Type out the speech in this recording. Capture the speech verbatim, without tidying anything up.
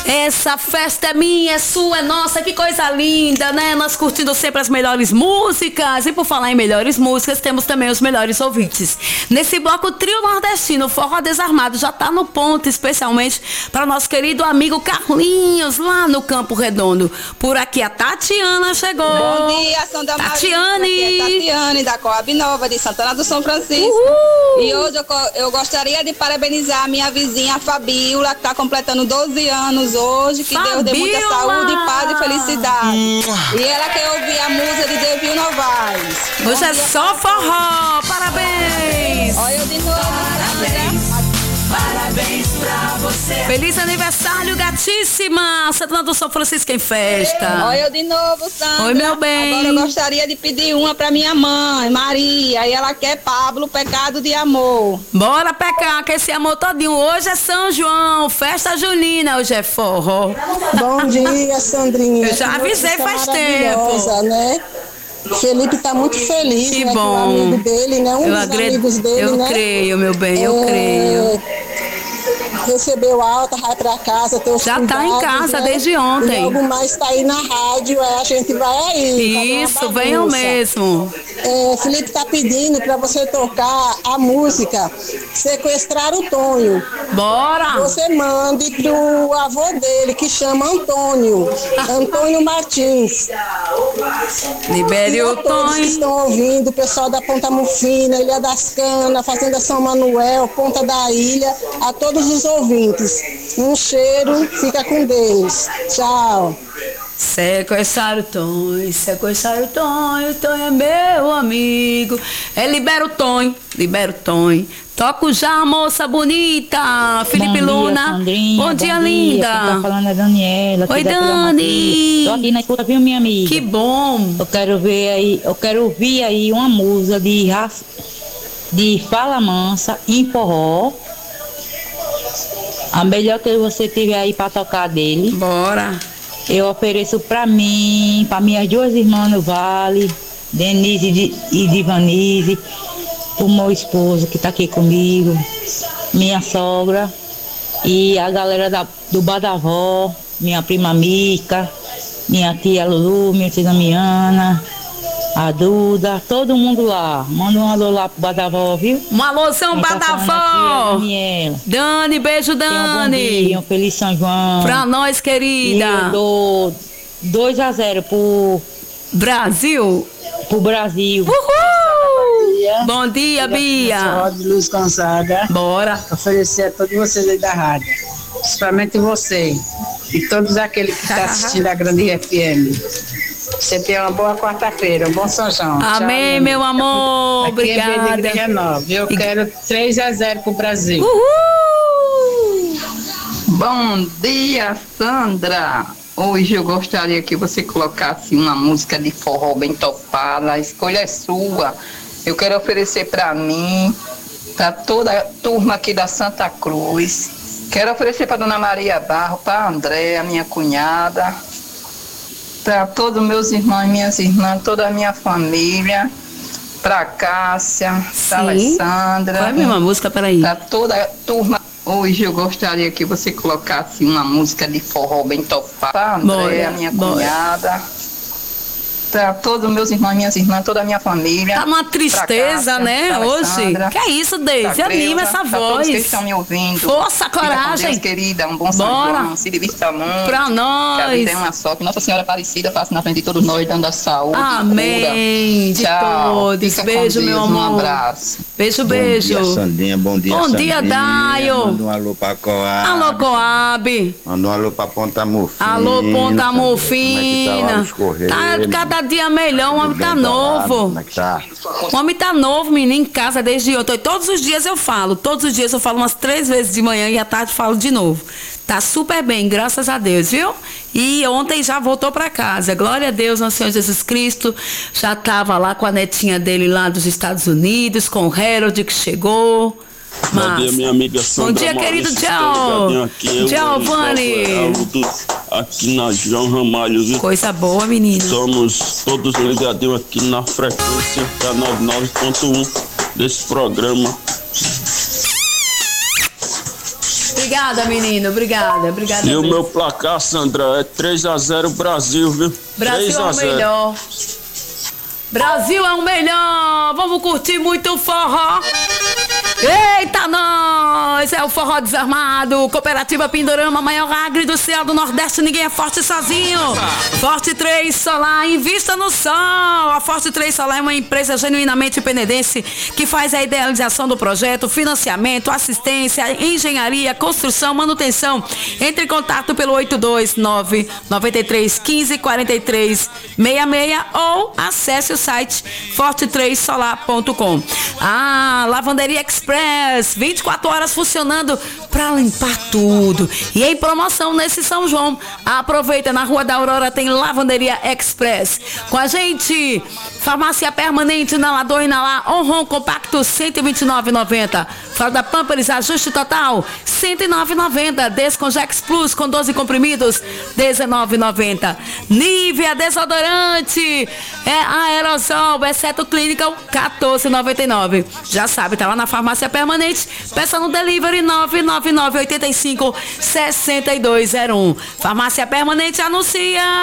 Essa festa é minha, é sua, é nossa, que coisa linda, né? Nós curtindo sempre as melhores músicas. E por falar em melhores músicas, temos também os melhores ouvintes. Nesse bloco, o Trio Nordestino, Forró Desarmado, já tá no ponto, especialmente para nosso querido amigo Carlinhos, lá no Campo Redondo. Por aqui a Tatiana chegou. Bom dia, Sandra Tatiane. Maria, Tatiane, da Coab Nova, de Santana do São Francisco. Uhul. E hoje eu, eu gostaria de parabenizar a minha vizinha Fabíola, que está completando doze anos hoje. Que Fabíola. Deus dê muita saúde, paz e felicidade. E ela quer ouvir a música de Devil Novaes. Hoje é só forró. Parabéns. Olha eu de novo. Parabéns. Parabéns pra você. Feliz aniversário, gatíssima. Santana do São Francisco em festa. Olha eu de novo, Sandra. Oi, meu bem. Agora eu gostaria de pedir uma pra minha mãe, Maria. E ela quer Pablo, Pecado de Amor. Bora pecar, que esse amor todinho. Hoje é São João, festa junina. Hoje é forró. Bom dia, Sandrinha. Eu já Que avisei notícia faz maravilhosa, tempo. Né? Felipe tá muito feliz, Que né? bom. Que o amigo dele, né? Um Eu dos agre... amigos dele, eu né? creio, meu bem, eu é... creio. Recebeu alta, vai pra casa, teus Já cuidados, tá em casa, né? desde ontem. E logo mais tá aí na rádio, é, a gente vai aí. Isso, venham mesmo. É, Felipe tá pedindo pra você tocar a música Sequestrar o Tonho. Bora! Você mande pro avô dele, que chama Antônio, Antônio Martins. Libere E a o todos que Tonho. estão ouvindo, o pessoal da Ponta Mufina, Ilha das Canas, Fazenda São Manuel, Ponta da Ilha, a todos os ouvintes. Um cheiro, fica com Deus. Tchau. Sequestrar o Tonho, sequestrar o Tonho, o Tonho é meu amigo. É, libera o Tonho, libera o Tonho. Toco já, moça bonita. Felipe Bom dia, Luna. Sandrinha. Bom dia, Bom linda. Dia. Quem tá falando é a Daniela. Oi, da Vila Dani. Maria. Tô aqui na escuta, viu, minha amiga? Que bom. Eu quero ver aí, eu quero ouvir aí uma música de, de Fala Mansa em forró. A melhor que você tiver aí pra tocar dele. Bora. Eu ofereço pra mim, pra minhas duas irmãs no Vale, Denise e Divanise, o meu esposo que tá aqui comigo, minha sogra e a galera da, do Badavó, minha prima Mica, minha tia Lulu, minha tia Damiana, a Duda, todo mundo lá. Manda um alô lá pro Badavó, viu? Um alôzão, Badavó. Daniela. Dani, beijo, Dani. Um bom dia, um feliz São João. Pra nós, querida. E eu dou dois a zero pro Brasil. Pro Brasil. Uhul! Bom dia, Bia. De Luz Gonzaga. Bora. Oferecer a todos vocês aí da rádio. Principalmente você. E todos aqueles que estão assistindo a Grande F M. Você tem uma boa quarta-feira, um bom São João. Amém, Tchau, meu amor. Aqui Obrigada. É Igreja Nova. Eu I... quero três a zero pro Brasil. Uhul! Bom dia, Sandra. Hoje eu gostaria que você colocasse uma música de forró bem topada. A escolha é sua. Eu quero oferecer para mim, para toda a turma aqui da Santa Cruz. Quero oferecer para Dona Maria Barro, para a Andréa, minha cunhada, para todos meus irmãos e minhas irmãs, toda a minha família, para a Cássia, para a Alessandra. Qual é a mesma música? Peraí. Para toda a turma. Hoje eu gostaria que você colocasse uma música de forró bem topada. Para a Andréa, minha bora. cunhada, para todos meus irmãos e minhas irmãs, toda a minha família. Tá uma tristeza, Cássia, né, hoje? Que é isso, Deise? Anima essa pra voz. todos que estão me ouvindo. Força, Fica coragem. com Deus, querida. Um bom São Bora. João. Se divirta muito. Pra nós. Que a vida é uma só. Que Nossa Senhora Aparecida faça na frente de todos nós, dando a saúde. Amém. De Tchau. todos. Fica Beijo, com Deus, meu um amor. abraço. Beijo, Bom beijo. dia, Sandrinha. Bom dia, Bom Sandrinha. dia, Daio. Manda um alô pra Coab. Alô, Coab. Manda um alô pra Ponta Mufina. Alô, Ponta Como é Mufina. que tá lá nos Correios? Tá cada dia melhor, o homem Tudo tá bem, novo. Como é que tá? O homem tá novo, menino, em casa desde ontem. Todos os dias eu falo, todos os dias eu falo umas três vezes de manhã e à tarde falo de novo. Tá super bem, graças a Deus, viu? E ontem já voltou pra casa. Glória a Deus, nosso Senhor Jesus Cristo. Já tava lá com a netinha dele lá dos Estados Unidos, com o Harold que chegou. Bom dia, minha amiga Sandra. Bom dia, querido Joe. Giovanni. Aqui na João Ramalho, viu? Coisa boa, menino. Somos todos ligadinhos aqui na frequência da noventa e nove ponto um desse programa. Obrigada, menino. Obrigada, obrigada. E o mesmo. meu placar, Sandra, é três a zero Brasil, viu? Brasil é o melhor. Brasil é o melhor. Vamos curtir muito forró. Eita, nós! É o Forró Desarmado. Cooperativa Pindorama, maior agri do céu do Nordeste. Ninguém é forte sozinho. Forte três Solar, invista no sol. A Forte três Solar é uma empresa genuinamente penedense que faz a idealização do projeto, financiamento, assistência, engenharia, construção, manutenção. Entre em contato pelo oito dois nove, nove três, um cinco, quatro três seis seis ou acesse o site forte três solar ponto com. Ah, Lavanderia Express, vinte e quatro horas funcionando para limpar tudo. E em promoção nesse São João, aproveita, na Rua da Aurora tem Lavanderia Express. Com a gente, Farmácia Permanente, inalador Inalar Onron Compacto, cento e vinte e nove reais e noventa centavos. Fralda Pampers, ajuste total, cento e nove reais e noventa centavos. Desconjex Plus com doze comprimidos, dezenove reais e noventa centavos. Nivea Desodorante, é aerosol, exceto Clinical, quatorze reais e noventa e nove centavos. Já sabe, tá lá na Farmácia Permanente. Peça no delivery nove nove nove, oito cinco, seis dois zero um. Farmácia Permanente anuncia.